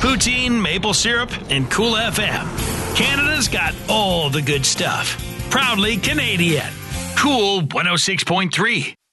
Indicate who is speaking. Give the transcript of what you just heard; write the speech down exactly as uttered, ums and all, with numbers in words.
Speaker 1: poutine, maple syrup, and Cool F M. Canada's got all the good stuff. Proudly Canadian. Cool one oh six point three.